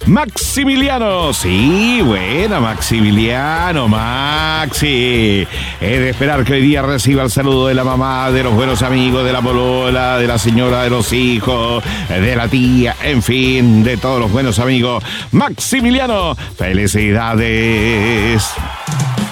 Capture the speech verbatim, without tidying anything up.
Maximiliano. Sí, buena, Maximiliano, Maxi. Es de esperar que hoy día reciba el saludo de la mamá, de los buenos amigos, de la polola, de la señora de los hijos, de la tía, en fin, de todos los buenos amigos. Maximiliano, felicidades.